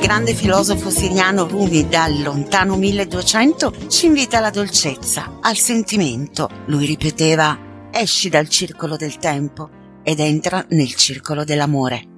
grande filosofo siriano Rumi dal lontano 1200 ci invita alla dolcezza, al sentimento. Lui ripeteva: esci dal circolo del tempo ed entra nel circolo dell'amore.